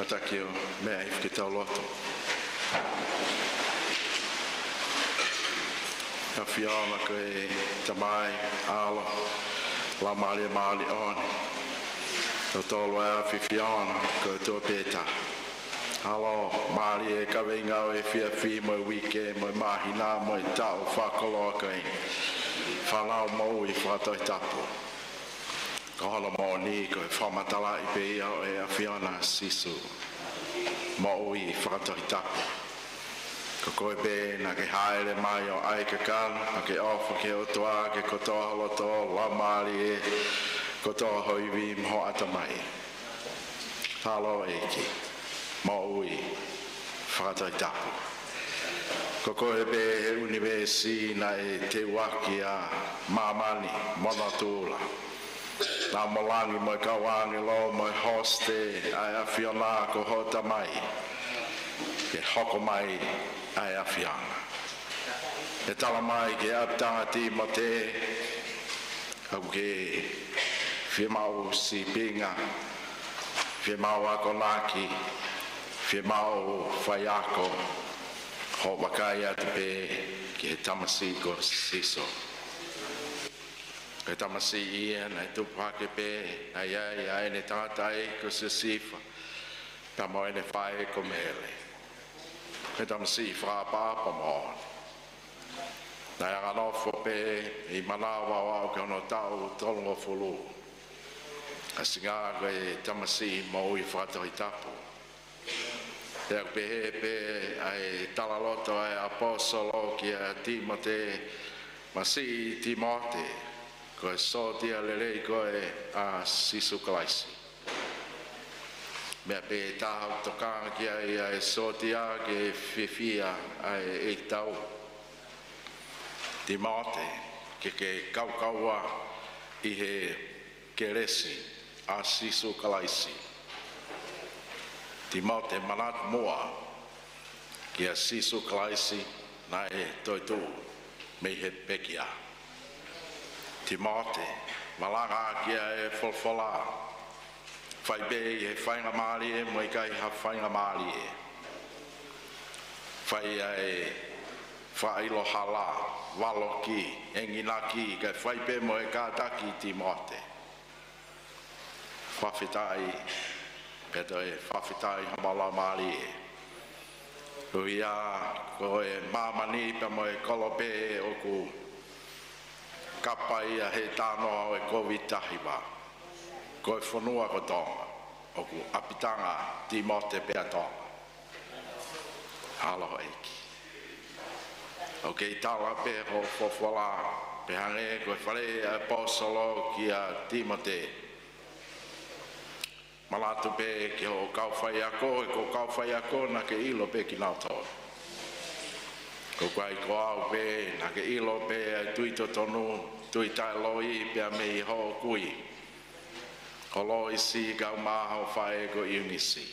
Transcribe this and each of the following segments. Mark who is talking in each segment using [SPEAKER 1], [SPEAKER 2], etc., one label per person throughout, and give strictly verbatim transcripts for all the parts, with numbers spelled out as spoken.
[SPEAKER 1] Matakio mea i whiketau loto. Ka whiaona koe tamai, ala, la maali maali oni. Tau tolu ea whi whiaona koe tua pēta. Halo, maali e kawe ngau e whia whi mo wike mo mahina mo i tau whakoloa koe. Whanau mau i whatoi tapu. Ka hola mo ni koe whamatala i pe ia o e a whiaona sisu. Mo i whatoi tapu. Ko koe be na ke haere mai o ai ke kan, na ke ofa ke otoa, ke kotoa holoto, la maali e, kotoa hoiwi mho atamai. Halo eiki, mo ui, whakatoi tapu. Ko koe be he universi na e te waki a mamani, mona tūla. Nā molangi mo ka wangi lo mo hoste, ai a whiona ko hota mai. Ke hoko mai, ai a whianga. E tala mai ke aptanga ti mo te, au ke whimau si pinga, whimau ako naki, whimau whaiako, ho wakai atu pe ki he tamasi ko siso. Ke tamasi ia na tupake pe, ai ai ai ne tātai ko se sifa, ka moe ne whae ko mele. Ke tamasi whapapa moa. Nai anganofo pe i manawa wau ke ono tau tolongo fulu. A singa koe tamasi mo i whatoi tapu. Te au pehe pe ai talaloto ai apostolo ki a Timote masi Timote koe sotia lelei koe a Sisu Kalaisi. Mea pe tahau tokanga ki ai ai sotia ke whiwhia ai e tau. Timote ke ke kaukaua i he keresi a Sisu Kalaisi. Timote manat mua ki a Sisu Kalaisi na e toitu me he pekia. Timote malanga ki a e folfola. Whai be i he whainga maali e mo i kai ha whainga maali e. Whai ai whailo hala, walo ki, engina ki, kai whai be mo e kātaki Timote. Whawhitai, peto e whawhitai hamala maali e. Hui a, ko e mamani pa mo e kolope e oku kapai a he tānoa o e kovitahiwa. Koe whanua ko tonga, oku apitanga Timote pea tonga. Aloha eiki. Ok, tala pe ho fofala, pe hange koe whare apostolo ki a Timote. Malatu pe ki ho kauwhai ako, e ko kauwhai ako na ke ilo pe ki nautoa. Ko kai ko au pe, na ke ilo pe tuito tonu, tuita loi pe a mei ho kui. Holo isi kau maho whae ko iunisi.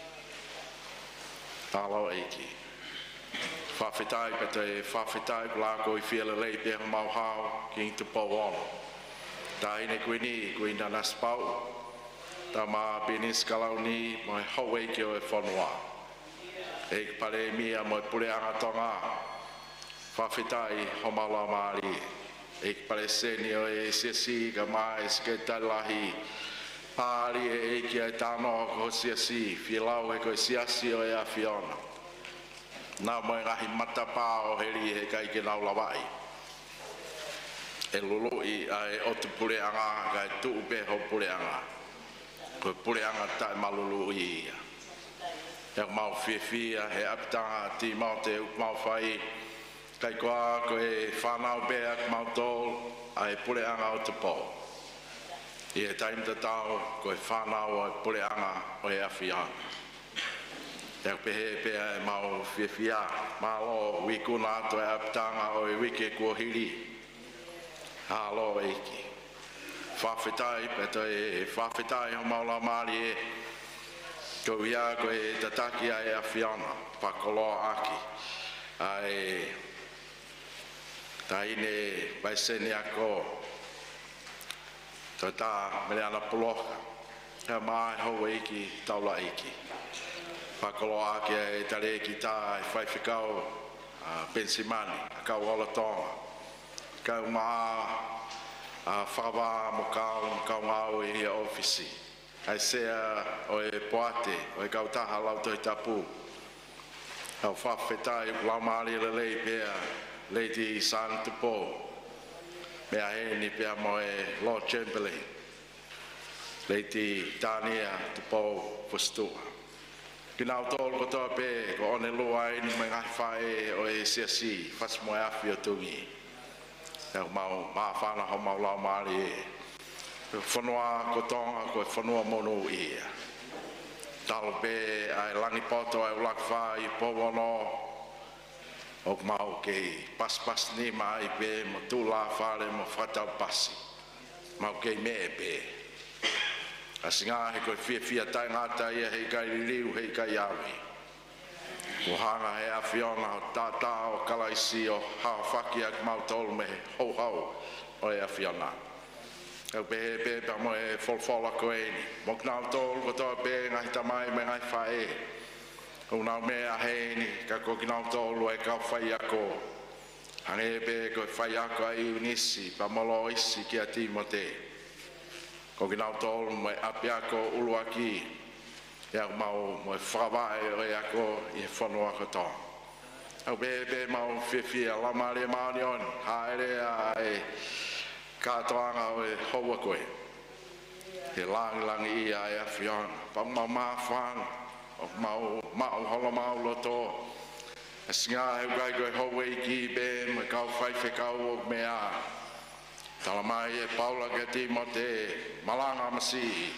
[SPEAKER 1] Talo eiki. Whawhitai pata e whawhitai ko lako i whiala lei peha mau hao ki intu pauono. Tā ine koe ni, koe ina naspau. Tā maa penis kalau ni, mo e hau eiki o e whanua. Eik pare mia mo e pule anga tonga. Whawhitai ho maula maari. Eik pare seni o e siasi ka maa e sketa lahi. Pāri e eiki ai tānoa ko siasi, whilau e koe siasi o e a whiona. Nā moe ngahi matapā o heri he kai ke nau lawai. E lului ai otu pule anga, kai tuu pe ho pule anga. Koe pule anga tae malulu ia. E mau whiwhia he apitanga Timote uk mau whai. Kai koa koe whanau pe ak mau tol, ai pule anga o te pō. I e taim ta tau koe whanau o pule anga o e awhianga. E pehe pea e mau whiwhia, malo wikuna ato e apitanga o e wike kua hiri. Halo eiki. Whawhitai, peto e whawhitai ho maula maali e. Ko ia koe tataki a e awhianga, pakoloa aki. Ai, taine paisene ako, Tata mele ana poloka. He mai ho iki taula iki. Pakolo ake e tare ki ta e whai whikau pensimani, a kau ola tonga. Kau maa a whakawa mo kau mo kau ngau i hia ofisi. Ai sea o e poate, o e kau taha lau toi tapu. Au whawhetai lau maari le lei pia, lei ti san tupo. Mea he ni pia mo e Lord Chamberlain. Lei ti tania tupo fustua. Kina utol ko toa pe, ko one lua ini mai ngai whae o e siasi, whas mo e awhi o tungi. Eo mau, maa whana ho mau lau maari e. Whanua ko tonga ko e whanua monu ia. Talo pe ai langi poto ai ulak whai powono. Ok mau kei pas pas ni mai pe mo tula whare mo whatau pasi. Mau kei me e pe. A singa he koe fia fia tai ngata ia hei kai ririu hei kai awi. Ko hanga he a whiona o tata o kalaisi o hao whaki ak mau tolu me hou hou o e a whiona. Au pe he pe pa mo e folfola ko e ni. Mok nau tolu ko toa pe ngai tamai me ngai whae. Ko nau me a he ni ka ko ki nau tolu e kau whai ako. Hange pe koe whai ako a iu nisi pa molo isi ki a Timote. Ko ki nau tolu mo e api ako ulu aki. Ia mau mo e whakawae o e ako i e whanua ko tō. Au be be mau fia fia lama le maani on. Haere a e kātoanga o e houa koe. He langi langi i a e a whiona. Pau mau maa whanga. O mau mau holo mau loto. E singa heu gai koe houa i ki be mo kau whaife kau o mea. Tala mai e Paula ke Timote malanga masi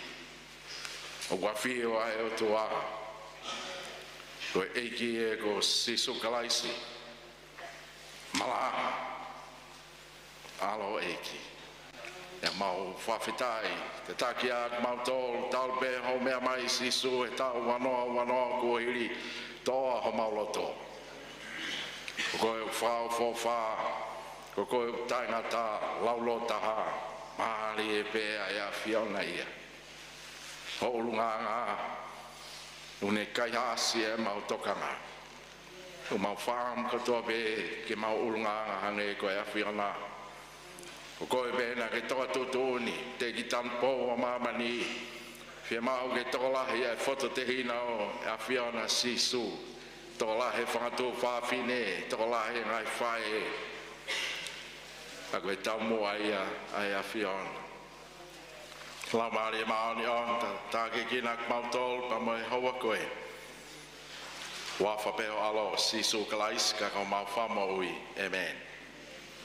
[SPEAKER 1] o wafio ai o tua ko eiki e ko sisu kalaisi malanga alo eiki e mau whawhitai te takia mau tol talbe ho mea mai sisu e tau wanoa wanoa ko hiri toa ho mau loto ko e whao whawha ko ko tainga ta laulo taha mali e pe ai a fiona ia ho lunga nga une kai hasi e mau tokanga o mau fam ko to be ke mau ulunga nga hange ko e fiona ko ko be na ke to to toni te ki tampo ma mani fe mau ke to la ia foto te hina o a fiona sisu to la he fangatu fa fine to la he ngai fai a koe tau mua ia ai a whiona. La maari maoni on, tā ke kinak mautol pa moi haua koe. Wafa peo alo, sisu kalais ka kau mau whamo ui. Amen.